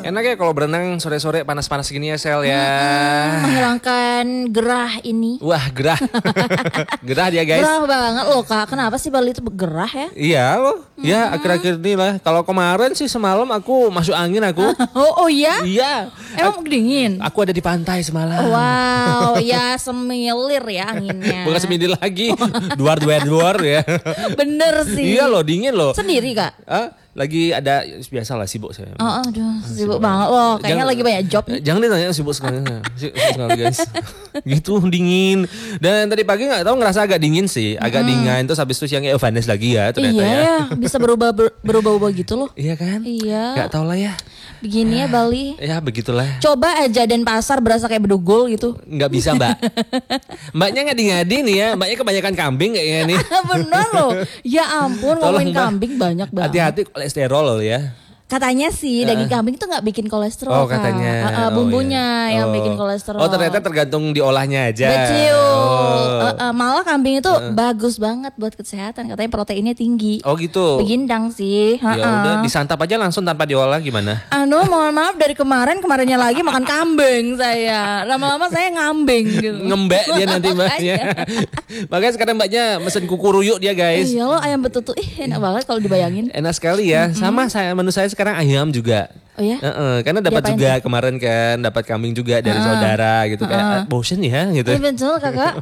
Enak ya kalau berenang sore-sore panas-panas gini ya Sel ya. Menghilangkan gerah ini. Wah gerah. Gerah dia guys. Gerah banget loh Kak. Kenapa sih Bali itu bergerah ya? Iya loh. Ya akhir-akhir ini lah. Kalau kemarin sih semalam aku masuk angin aku. Oh ya? Iya. Emang dingin? Aku ada di pantai semalam. Wow, ya semilir ya anginnya. Bukan seminggu lagi. Duar ya. Bener sih. Iya loh dingin loh. Sendiri Kak? Lagi ada biasa lah sibuk saya. Oh, aduh, sibuk banget loh. Kayaknya lagi banyak job. Jangan ditanya sibuk sekali. Sibuk sekali guys. Gitu dingin. Dan tadi pagi nggak tahu ngerasa agak dingin sih, agak dingin. Terus habis itu siangnya panas lagi ya ternyata iya ya. Bisa berubah-ubah gitu loh. Iya kan? Iya. Gak tau lah ya. Begini ya Bali. Ya begitulah. Coba aja Denpasar berasa kayak bedugul gitu. Nggak bisa mbak. Mbaknya ngadi-ngadi nih ya. Mbaknya kebanyakan kambing kayaknya nih. Bener loh. Ya ampun ngomongin Mbak, kambing banyak banget. Hati-hati kolesterol loh ya. Katanya sih daging kambing itu nggak bikin kolesterol. Oh katanya. Kak. Bumbunya iya. yang bikin kolesterol. Oh ternyata tergantung diolahnya aja. Betul. Malah kambing itu bagus banget buat kesehatan. Katanya proteinnya tinggi. Oh gitu. Begindang sih. Ya udah disantap aja langsung tanpa diolah gimana? Mohon maaf dari kemarinnya lagi makan kambing saya. Lama-lama saya ngambing gitu. Ngembek dia nanti mbaknya. Makanya sekarang mbaknya mesen kukuruyuk dia guys. Iya loh ayam betutu. Enak banget kalau dibayangin. Enak sekali ya. Sama menu saya sekarang ayam juga. Oh ya? Karena dapat juga kemarin kan, dapat kambing juga dari saudara gitu kayak bosen ya gitu. Iya betul kakak.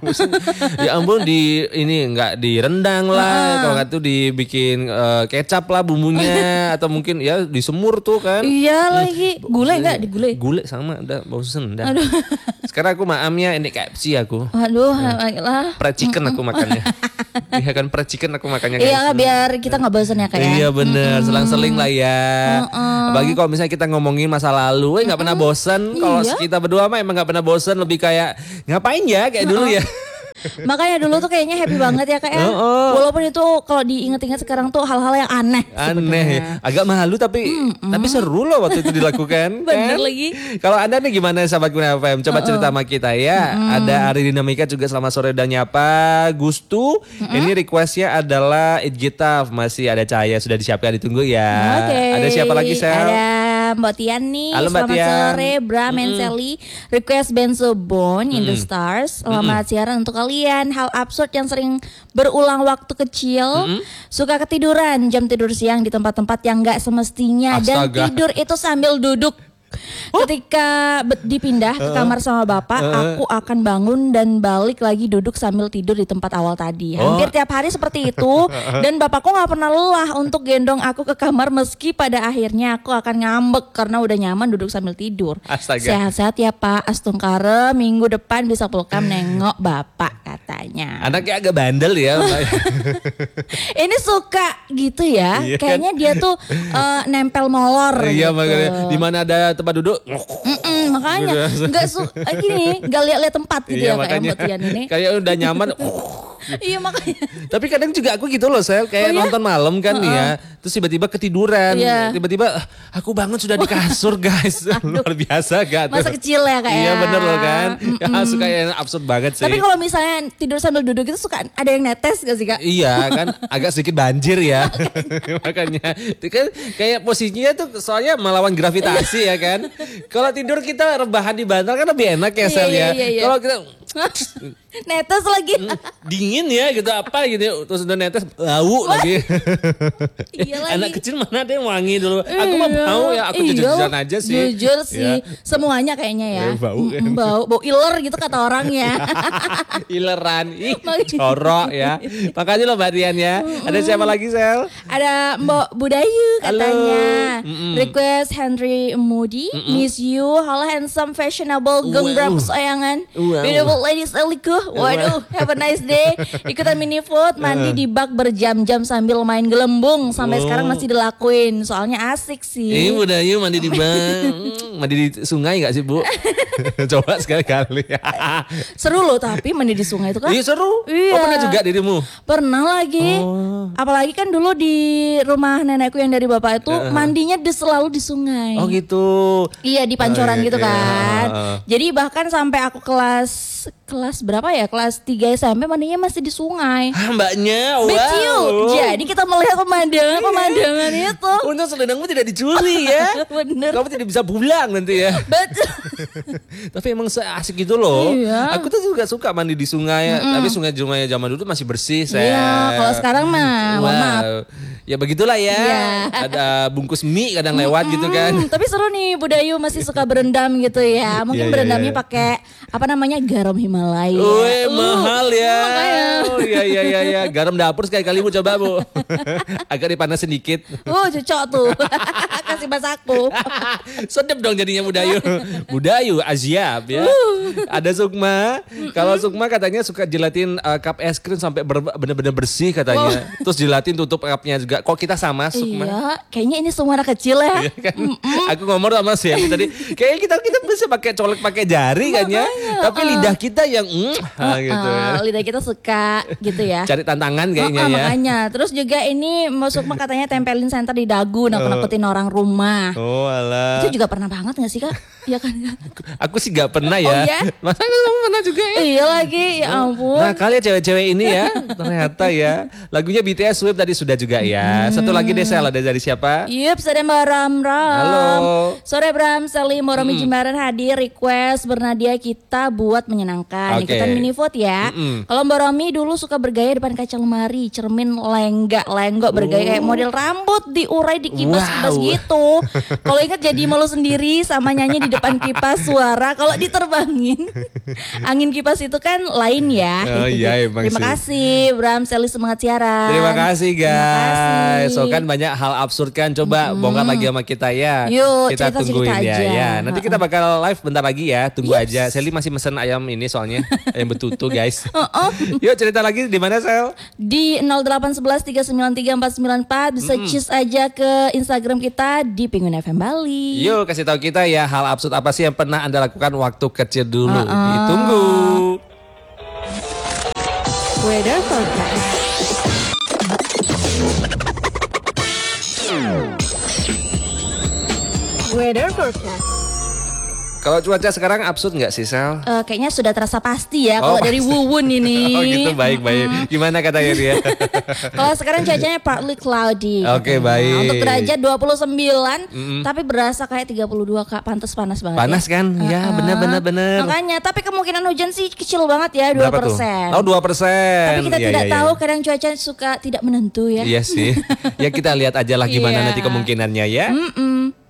Ya ampun ini nggak direndang lah, kalau nggak tuh dibikin kecap lah bumbunya atau mungkin ya disemur tuh kan. Iya lagi gulai nggak digulai? Gulai sama udah bosen dah. Sekarang aku maamnya ini KFC aku. Aduh, lah. Fried chicken aku makannya. Iya kan fried chicken aku makannya. Iya biar kita nggak bosan ya kayak. Iya bener, selang-seling lah ya. Apalagi kalau misalnya kita ngomongin masa lalu, nggak pernah bosan. Kalau kita berdua mah emang nggak pernah bosan, lebih kayak ngapain ya kayak dulu ya. Makanya dulu tuh kayaknya happy banget ya kak ya. Walaupun itu kalau diinget-inget sekarang tuh hal-hal yang aneh. Aneh, agak malu tapi seru loh waktu itu dilakukan. Bener kan? lagi. Kalau Anda nih gimana sahabat Guna FM? Coba cerita sama kita ya. Ada Ari Dinamika juga selamat sore udah nyapa. Gustu, ini requestnya adalah It Gitaf. Masih ada cahaya sudah disiapkan ditunggu ya. Ada siapa lagi Sel? Ada Mbak Tian nih. Halo, Mbak selamat Tian. sore Bram and Sally. Request Benzo Bone in the Stars. Selamat siaran untuk kalian. Hal absurd yang sering berulang waktu kecil. Suka ketiduran jam tidur siang di tempat-tempat yang gak semestinya. Dan Astaga. tidur itu sambil duduk. Ketika dipindah ke kamar sama bapak, aku akan bangun dan balik lagi duduk sambil tidur di tempat awal tadi. Hampir tiap hari seperti itu. Dan bapakku gak pernah lelah untuk gendong aku ke kamar meski pada akhirnya aku akan ngambek karena udah nyaman duduk sambil tidur. Astaga. Sehat-sehat ya Pak Astungkare, minggu depan bisa pulkam nengok bapak katanya. Anaknya agak bandel ya. Ini suka gitu ya. Iya kan? Kayaknya dia tuh nempel molor Iya gitu. makanya di mana ada tempat duduk. Makanya nggak gini nggak lihat tempat gitu Iya, ya kayak makanya Mbak Tian ini. kayak udah nyaman. Iya makanya. Tapi kadang juga aku gitu loh saya kayak nonton malam kan nih ya. Terus tiba-tiba ketiduran. Iya. Tiba-tiba aku bangun sudah di kasur guys. Luar biasa gak tuh? Masa kecil ya kayak. Iya bener loh kan. Ya, suka yang absurd banget sih. Tapi kalau misalnya tidur sambil duduk itu suka ada yang netes gak sih kak? Iya kan agak sedikit banjir ya. Makanya itu kan kayak posisinya tuh soalnya melawan gravitasi ya kan. Kalau tidur kita rebahan di bantal kan lebih enak ya Sel ya. Iya. Kalau kita Netes lagi. dingin ya gitu apa gitu terus udah netes bau lagi. Iya lagi. Anak kecil mana ada yang wangi dulu. Aku mah bau ya aku jujur-jujuran aja sih. Jujur sih. Ya. Semuanya kayaknya ya. Bau. Bau iler gitu kata orangnya. Ileran, corok ya. Makanya lo Mbak Dian ya. Ada siapa lagi Sel? Ada Mbak Budayu katanya. Request Henry Moody, Miss You, halo handsome, fashionable, gembram kesayangan, Wow. beautiful ladies Eliku. Waduh, have a nice day. Ikutan mini food, mandi di bak berjam-jam sambil main gelembung. Sampai sekarang masih dilakuin, soalnya asik sih. Budayu mandi di mandi di sungai gak sih Bu? Coba sekali-kali. Seru loh tapi mandi di sungai itu kan. Iya seru. Iya. Oh pernah juga dirimu? Pernah lagi. Apalagi kan dulu di rumah nenekku yang dari bapak itu mandinya selalu di sungai. Oh gitu. Iya di pancoran iya, gitu iya. kan. Jadi bahkan sampai aku kelas kelas berapa ya? Kelas 3 SMP mandinya masih di sungai. Mbaknya, wow. Betul. Jadi kita melihat pemandangan itu. Untung selendangmu tidak dicuri ya. Bener. Kamu tidak bisa pulang nanti ya. Betul. Tapi emang asik gitu loh. Iya. Aku tuh juga suka mandi di sungai. Tapi sungai zaman dulu masih bersih. Iya, kalau sekarang mah, mohon maaf. Ya begitulah ya. Iya. Ada bungkus mie kadang lewat gitu kan. Tapi seru nih Budayu masih suka berendam gitu ya. Mungkin Iya, berendamnya iya. pakai apa namanya garam Himalaya. Wih, mahal ya. Makanya. Oh iya. Garam dapur sekali-kali Bu coba Bu. Agak dipanas sedikit. Cocok tuh. Kasih masakku. Sedap dong jadinya Budayu Aziab ya. Ada Sukma. Kalau Sukma katanya suka jilatin cup es krim sampai benar-benar bersih katanya. Terus jilatin tutup cupnya juga. Kok kita sama Sukma? Iya, kayaknya ini semua anak kecil ya. Iya kan? Aku ngomong sama Shelly tadi, kayaknya kita bisa pakai colek pakai jari kan ya. Tapi lidah kita yang gitu ya. Lidah kita suka gitu ya. Cari tantangan kayaknya ya. Makanya. Terus juga ini Sukma katanya tempelin senter di dagu nakut-nakutin orang rumah. Oh alah. Itu juga pernah banget gak sih Kak? Iya kan? Aku sih gak pernah ya. Oh, iya? Masa kamu pernah juga ya? Iya lagi, ya ampun. Nah kalian cewek-cewek ini ya, ternyata ya. Lagunya BTS Sweep tadi sudah juga ya. Satu lagi deh Sel, ada dari siapa? Yup, ada Mbak Ram. Halo. Sore Bram, Sally, Moromi Jimbaran hadir request bernadia kita buat menyenangkan. Oke. Ikutan mini vote ya. Kalau Mbak Romi dulu suka bergaya depan kaca lemari, cermin lenggok bergaya kayak model rambut diurai dikibas-kibas Wow. gitu. Kalau ingat jadi malu sendiri sama nyanyi di depan kipas suara. Kalau diterbangin, angin kipas itu kan lain ya. Oh iya, emang Terima sih. kasih Bram, Sally semangat siaran. Terima kasih guys. kasih. So kan banyak hal absurd kan. Coba bongkar lagi sama kita ya. Yuk, kita cerita-cerita tungguin ya. aja. Ya. Nanti kita bakal live bentar lagi ya. Tunggu aja. Sally masih mesen ayam ini soalnya ayam betutu guys. Yuk cerita lagi di mana Sel? Di 0811 393 494 bisa cheese aja ke Instagram kita di Penguin FM Bali. Yuk kasih tahu kita ya hal absurd apa sih yang pernah Anda lakukan waktu kecil dulu. Ditunggu. Weather forecast. Weather forecast. Kalau cuaca sekarang absurd nggak sih Sel? Kayaknya sudah terasa pasti ya Oh, kalau dari pasti. Wuwun ini. Oh gitu baik. Gimana katanya dia? Kalau sekarang cuacanya partly cloudy. Oke, baik. Untuk derajat 29, tapi berasa kayak 32 Kak, pantas panas banget. Panas kan? Ya benar. Makanya, tapi kemungkinan hujan sih kecil banget ya, 2%. Berapa tuh? Oh 2%. Tapi kita Iya, tidak iya, tahu iya. kadang cuaca suka tidak menentu ya. Iya sih. Ya kita lihat aja lah gimana Iya. nanti kemungkinannya ya.